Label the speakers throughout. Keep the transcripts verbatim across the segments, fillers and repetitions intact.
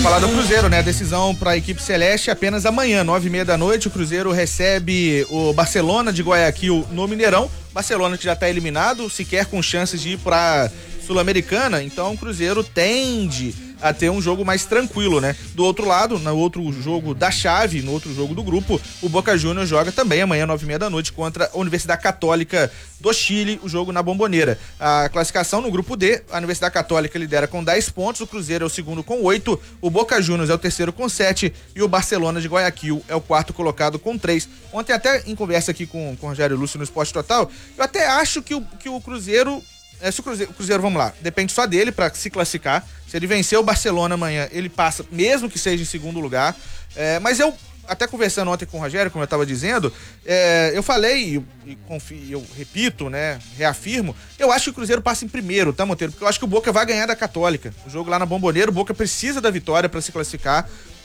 Speaker 1: falar do Cruzeiro, né? Decisão para a equipe celeste apenas amanhã, nove e meia da noite. O Cruzeiro recebe o Barcelona de Guayaquil no Mineirão. Barcelona que já está eliminado, sequer com chances de ir para Sul-Americana. Então o Cruzeiro tende a ter um jogo mais tranquilo, né? Do outro lado, no outro jogo da chave, no outro jogo do grupo, o Boca Juniors joga também amanhã, nove e meia da noite, contra a Universidade Católica do Chile, o jogo na Bomboneira. A classificação no grupo D, a Universidade Católica lidera com dez pontos, o Cruzeiro é o segundo com oito, o Boca Juniors é o terceiro com sete e o Barcelona de Guayaquil é o quarto colocado com três. Ontem até em conversa aqui com, com o Rogério Lúcio no Esporte Total, eu até acho que o, que o Cruzeiro É, se o Cruzeiro, o Cruzeiro, vamos lá, depende só dele para se classificar. Se ele vencer o Barcelona amanhã, ele passa, mesmo que seja em segundo lugar. É, mas eu, até conversando ontem com o Rogério, como eu estava dizendo, é, eu falei e, e confio, eu repito, né, reafirmo, eu acho que o Cruzeiro passa em primeiro, tá, Monteiro? Porque eu acho que o Boca vai ganhar da Católica. O jogo lá na Bomboneira, o Boca precisa da vitória para se classificar.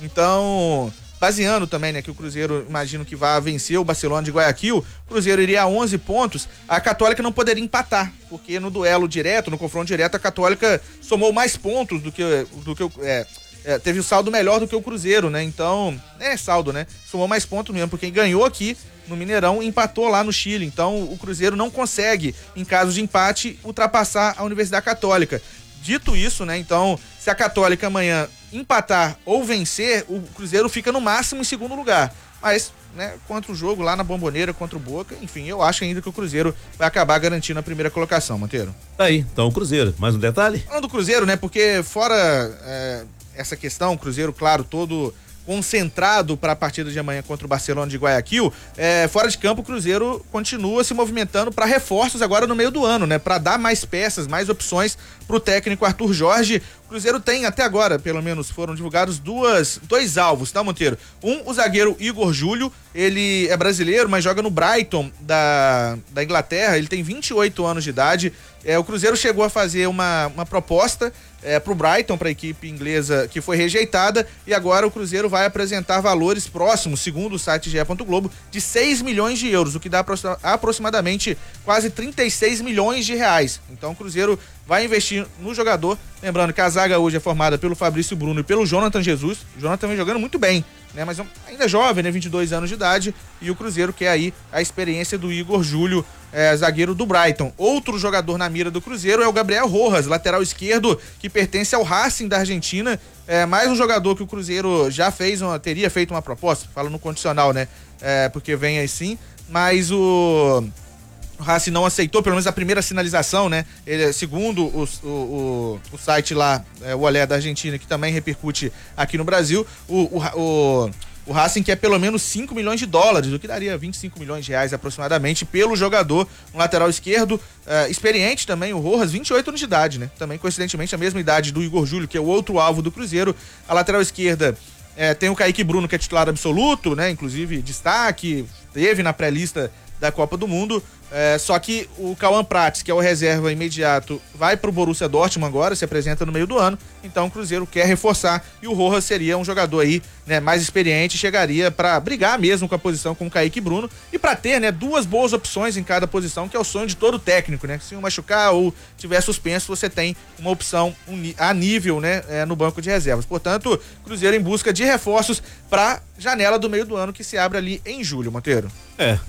Speaker 1: Então, baseando também, né, que o Cruzeiro, imagino que vai vencer o Barcelona de Guayaquil, o Cruzeiro iria a onze pontos, a Católica não poderia empatar, porque no duelo direto, no confronto direto, a Católica somou mais pontos do que, do que é, é, teve o saldo melhor do que o Cruzeiro, né, então, é saldo, né, somou mais pontos mesmo, porque quem ganhou aqui no Mineirão empatou lá no Chile, então o Cruzeiro não consegue, em caso de empate, ultrapassar a Universidade Católica. Dito isso, né, então, se a Católica amanhã empatar ou vencer, o Cruzeiro fica no máximo em segundo lugar. Mas, né, contra o jogo lá na Bomboneira, contra o Boca, enfim, eu acho ainda que o Cruzeiro vai acabar garantindo a primeira colocação, Monteiro.
Speaker 2: Tá aí, então o Cruzeiro, mais um detalhe?
Speaker 1: Falando do Cruzeiro, né, porque fora é, essa questão, o Cruzeiro, claro, todo concentrado para a partida de amanhã contra o Barcelona de Guayaquil, é, fora de campo o Cruzeiro continua se movimentando para reforços agora no meio do ano, né, para dar mais peças, mais opções para o técnico Arthur Jorge. O Cruzeiro tem até agora, pelo menos foram divulgados duas, dois alvos, tá, Monteiro? Um, o zagueiro Igor Júlio, ele é brasileiro, mas joga no Brighton da, da Inglaterra, ele tem vinte e oito anos de idade. É, o Cruzeiro chegou a fazer uma, uma proposta é, pro Brighton, para a equipe inglesa, que foi rejeitada, e agora o Cruzeiro vai apresentar valores próximos, segundo o site G E. Globo, de seis milhões de euros, o que dá aproximadamente quase trinta e seis milhões de reais. Então o Cruzeiro vai investir no jogador, lembrando que a zaga hoje é formada pelo Fabrício Bruno e pelo Jonathan Jesus. O Jonathan vem jogando muito bem, né? Mas ainda é jovem, né? vinte e dois anos de idade, e o Cruzeiro quer aí a experiência do Igor Júlio, é, zagueiro do Brighton. Outro jogador na mira do Cruzeiro é o Gabriel Rojas, lateral esquerdo, que pertence ao Racing da Argentina. É mais um jogador que o Cruzeiro já fez, uma, teria feito uma proposta, falo no condicional, né? É, porque vem aí sim, mas o O Racing não aceitou, pelo menos a primeira sinalização, né? Ele, segundo o, o, o, o site lá, é, o Olé da Argentina, que também repercute aqui no Brasil, o, o, o, o Racing quer pelo menos cinco milhões de dólares, o que daria vinte e cinco milhões de reais aproximadamente pelo jogador, um lateral esquerdo, é, experiente também, o Rojas, vinte e oito anos de idade, né? Também, coincidentemente, a mesma idade do Igor Júlio, que é o outro alvo do Cruzeiro. A lateral esquerda é, tem o Kaique Bruno, que é titular absoluto, né? Inclusive, destaque, teve na pré-lista da Copa do Mundo. É, só que o Cauã Prates, que é o reserva imediato, vai pro Borussia Dortmund agora, se apresenta no meio do ano, então o Cruzeiro quer reforçar, e o Rojas seria um jogador aí, né, mais experiente, chegaria para brigar mesmo com a posição com o Kaique Bruno, e para ter, né, duas boas opções em cada posição, que é o sonho de todo técnico, né, se um machucar ou tiver suspenso, você tem uma opção a nível, né, é, no banco de reservas. Portanto, Cruzeiro em busca de reforços para janela do meio do ano, que se abre ali em julho, Monteiro.
Speaker 2: É,